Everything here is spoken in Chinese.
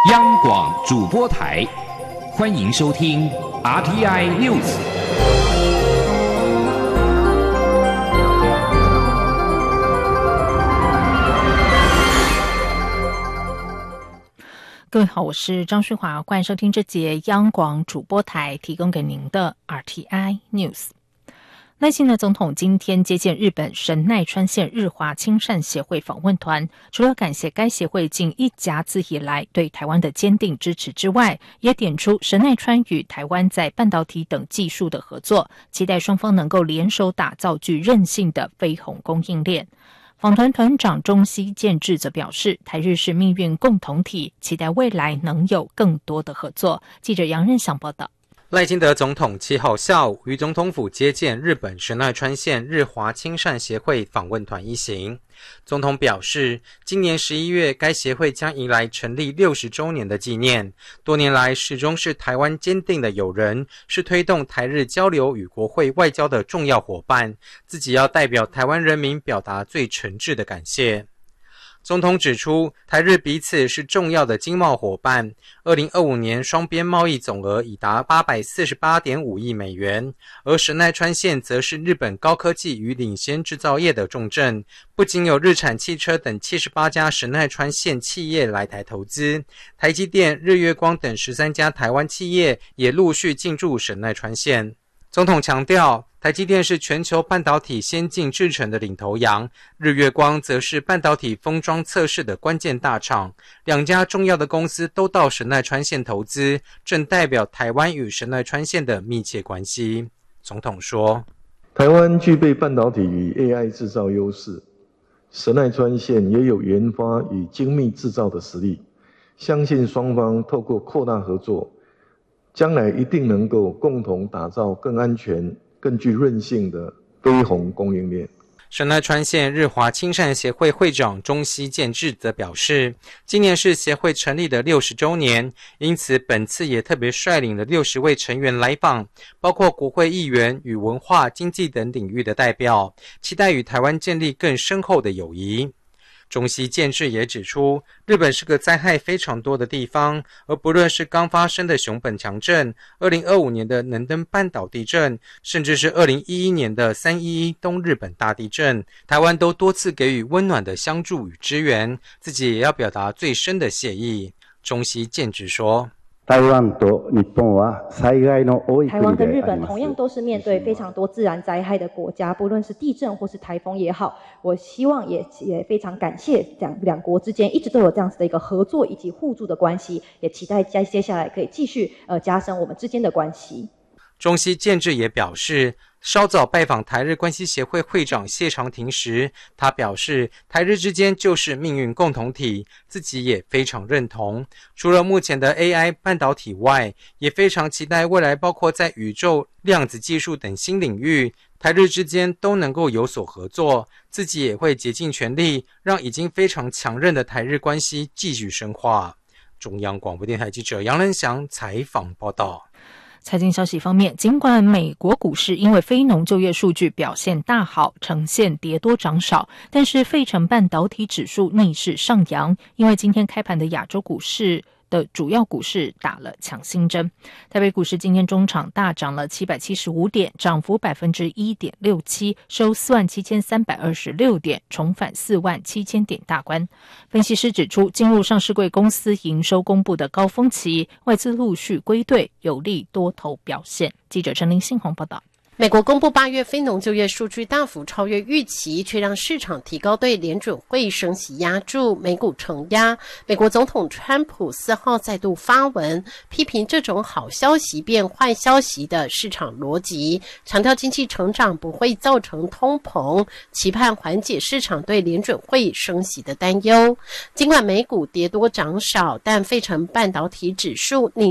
央广主播台，欢迎收听 RTI News。 各位好，我是张旭华，欢迎收听这节央广主播台提供给您的 RTI News。赖清德总统今天接见日本神奈川县日华亲善协会访问团，除了感谢该协会近一甲子以来对台湾的坚定支持之外，也点出神奈川与台湾在半导体等技术的合作，期待双方能够联手打造具韧性的非鸿供应链。访团团长中西健治则表示，台日是命运共同体，期待未来能有更多的合作。记者杨任祥报道。 赖清德总统7号下午于总统府接见日本神奈川县日华亲善协会访问团一行。总统表示，今年11月该协会将迎来成立60周年的纪念，多年来始终是台湾坚定的友人，是推动台日交流与国会外交的重要伙伴，自己要代表台湾人民表达最诚挚的感谢。总统指出，台日彼此是重要的经贸伙伴，2025年双边贸易总额已达 848.5 亿美元，而神奈川县则是日本高科技与领先制造业的重镇，不仅有日产汽车等78家神奈川县企业来台投资，台积电、日月光等13家台湾企业也陆续进驻神奈川县。总统强调，台积电是全球半导体先进制程的领头羊，日月光则是半导体封装测试的关键大厂，两家重要的公司都到神奈川县投资，正代表台湾与神奈川县的密切关系。总统说， 台湾具备半导体与 AI 制造优势，神奈川县也有研发与精密制造的实力，相信双方透过扩大合作，将来一定能够共同打造更安全、更具韧性的非鸿供应链。 神奈川县日华亲善协会会长中西健治则表示，今年是协会成立的60周年，因此本次也特别率领了60位成员来访，包括国会议员与文化、经济等领域的代表，期待与台湾建立更深厚的友谊。中西健治也指出，日本是个灾害非常多的地方，而不论是刚发生的熊本强震、2025年的能登半岛地震，甚至是2011年的311东日本大地震，台湾都多次给予温暖的相助与支援，自己也要表达最深的谢意。中西健治说， 台湾跟日本同样都是面对非常多自然灾害的国家，不论是地震或是台风也好，我希望也非常感谢两国之间一直都有这样子的一个合作以及互助的关系，也期待在接下来可以继续加深我们之间的关系。 中西健治也表示，稍早拜访台日关系协会会长谢长廷时，他表示台日之间就是命运共同体，自己也非常认同。除了目前的 AI 半导体外，也非常期待未来包括在宇宙、量子技术等新领域，台日之间都能够有所合作，自己也会竭尽全力，让已经非常强韧的台日关系继续深化。中央广播电台记者杨仁祥采访报道。 财经消息方面，尽管美国股市因为非农就业数据表现大好，呈现跌多涨少，但是费城半导体指数逆势上扬，因为今天开盘的亚洲股市的主要股市打了强心针。台北股市今天中场大涨了775点，涨幅 1.67%， 收47326点，重返47000点大关。分析师指出，进入上市柜公司营收公布的高峰期，外资陆续归队，有利多头表现。记者陈林信宏报道。 美国公布8月非农就业数据大幅超越预期，却让市场提高对联准会升息压注，美股承压。美国总统川普4号再度发文，批评这种好消息变坏消息的市场逻辑，强调经济成长不会造成通膨，期盼缓解市场对联准会升息的担忧。尽管美股跌多涨少，但费城半导体指数逆